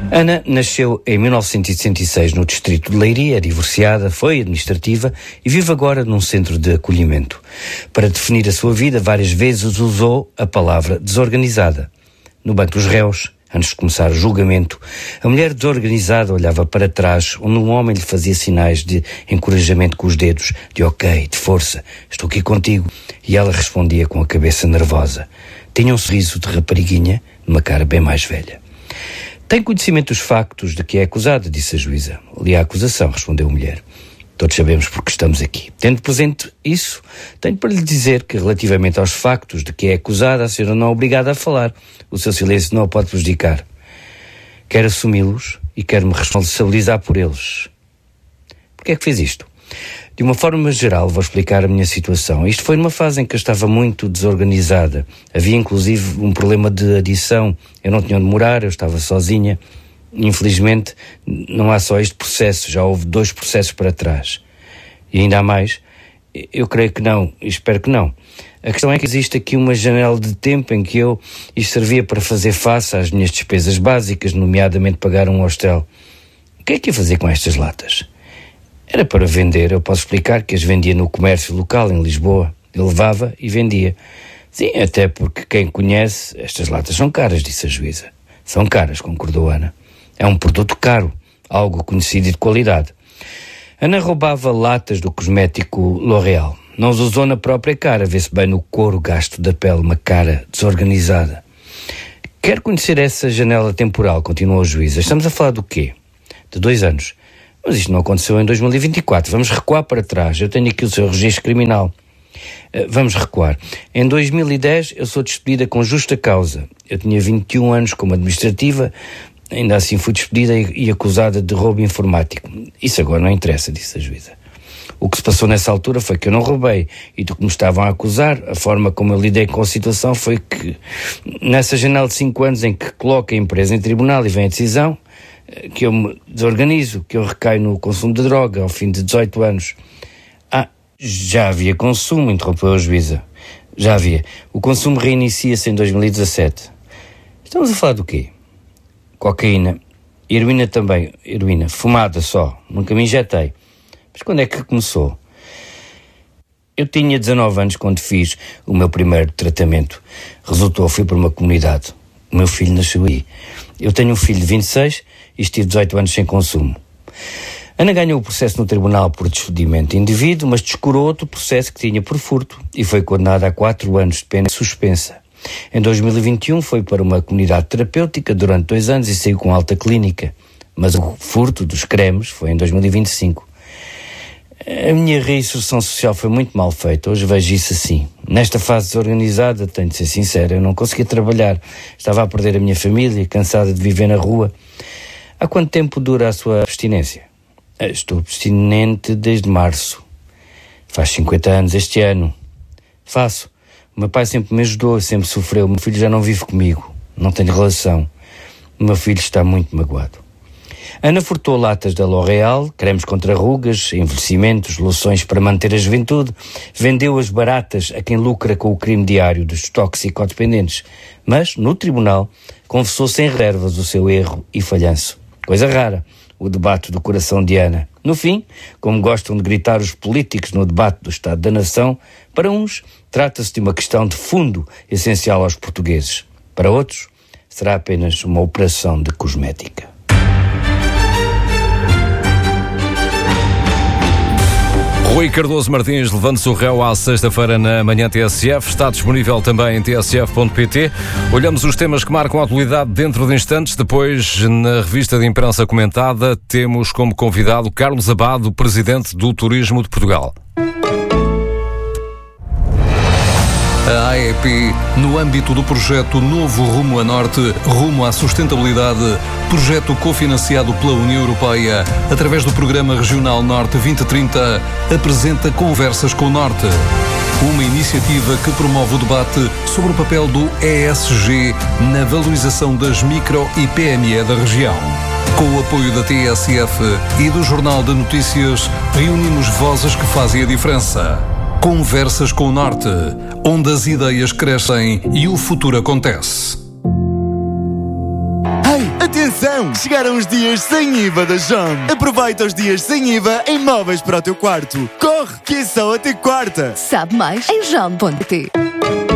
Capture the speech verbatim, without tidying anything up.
Ana nasceu em mil novecentos e sessenta e seis no distrito de Leiria, é divorciada, foi administrativa e vive agora num centro de acolhimento. Para definir a sua vida, várias vezes usou a palavra desorganizada. No banco dos réus, antes de começar o julgamento, a mulher desorganizada olhava para trás, onde um homem lhe fazia sinais de encorajamento com os dedos, de ok, de força, estou aqui contigo, e ela respondia com a cabeça nervosa. Tinha um sorriso de rapariguinha, numa cara bem mais velha. Tem conhecimento dos factos de que é acusada, disse a juíza. Li a acusação, respondeu a mulher. Todos sabemos porque estamos aqui. Tendo presente isso, tenho para lhe dizer que, relativamente aos factos de que é acusada, a senhora não é obrigada a falar. O seu silêncio não a pode prejudicar. Quero assumi-los e quero-me responsabilizar por eles. Porquê é que fez isto? De uma forma geral, vou explicar a minha situação. Isto foi numa fase em que eu estava muito desorganizada. Havia, inclusive, um problema de adição. Eu não tinha onde morar, eu estava sozinha. Infelizmente, não há só este processo, já houve dois processos para trás. E ainda há mais? Eu creio que não, e espero que não. A questão é que existe aqui uma janela de tempo em que eu, isto servia para fazer face às minhas despesas básicas, nomeadamente pagar um hostel. O que é que ia fazer com estas latas? Era para vender, eu posso explicar que as vendia no comércio local em Lisboa. Eu levava e vendia. Sim, até porque quem conhece, estas latas são caras, disse a juíza. São caras, concordou Ana. É um produto caro, algo conhecido e de qualidade. Ana roubava latas do cosmético L'Oréal. Não os usou na própria cara, vê-se bem no couro gasto da pele, uma cara desorganizada. Quero conhecer essa janela temporal, continuou a juíza. Estamos a falar do quê? De dois anos. Mas isto não aconteceu em dois mil e vinte e quatro. Vamos recuar para trás. Eu tenho aqui o seu registro criminal. Uh, vamos recuar. Em dois mil e dez eu sou despedida com justa causa. Eu tinha vinte e um anos como administrativa, ainda assim fui despedida e, e acusada de roubo informático. Isso agora não interessa, disse a juíza. O que se passou nessa altura foi que eu não roubei e do que me estavam a acusar, a forma como eu lidei com a situação foi que, nessa janela de cinco anos em que coloco a empresa em tribunal e vem a decisão, que eu me desorganizo, que eu recaio no consumo de droga ao fim de dezoito anos. Ah, já havia consumo, interrompeu a juíza. Já havia. O consumo reinicia-se em dois mil e dezassete. Estamos a falar do quê? Cocaína. Heroína também. Heroína. Fumada só. Nunca me injetei. Mas quando é que começou? Eu tinha dezanove anos quando fiz o meu primeiro tratamento. Resultou, fui para uma comunidade. O meu filho nasceu aí. Eu tenho um filho de vinte e seis e estive dezoito anos sem consumo. Ana ganhou o processo no tribunal por despedimento indevido, mas descurou outro processo que tinha por furto e foi condenada a quatro anos de pena suspensa. Em dois mil e vinte e um foi para uma comunidade terapêutica durante dois anos e saiu com alta clínica. Mas o furto dos cremes foi em dois mil e vinte e cinco. A minha reinserção social foi muito mal feita, hoje vejo isso assim. Nesta fase desorganizada, tenho de ser sincero, eu não conseguia trabalhar, estava a perder a minha família, cansada de viver na rua. Há quanto tempo dura a sua abstinência? Estou abstinente desde março. Faz cinquenta anos este ano. Faço. O meu pai sempre me ajudou, sempre sofreu. O meu filho já não vive comigo, não tenho relação. O meu filho está muito magoado. Ana furtou latas da L'Oréal, cremes contra rugas, envelhecimentos, loções para manter a juventude, vendeu-as baratas a quem lucra com o crime diário dos toxicodependentes, mas, no tribunal, confessou sem reservas o seu erro e falhanço. Coisa rara, o debate do coração de Ana. No fim, como gostam de gritar os políticos no debate do Estado da Nação, para uns, trata-se de uma questão de fundo essencial aos portugueses. Para outros, será apenas uma operação de cosmética. Rui Cardoso Martins, levando-se o réu à sexta-feira na manhã T S F. Está disponível também em t s f ponto p t. Olhamos os temas que marcam a atualidade dentro de instantes. Depois, na revista de imprensa comentada, temos como convidado Carlos Abado, presidente do Turismo de Portugal. A A E P, no âmbito do projeto Novo Rumo a Norte, Rumo à Sustentabilidade, projeto cofinanciado pela União Europeia, através do Programa Regional Norte vinte trinta, apresenta Conversas com o Norte. Uma iniciativa que promove o debate sobre o papel do E S G na valorização das micro e P M E da região. Com o apoio da T S F e do Jornal de Notícias, reunimos vozes que fazem a diferença. Conversas com o Norte, onde as ideias crescem e o futuro acontece. Ei, atenção! Atenção! Chegaram os dias sem I V A da Jam. Aproveita os dias sem I V A em móveis para o teu quarto. Corre, que é só até quarta. Sabe mais em jam ponto pt.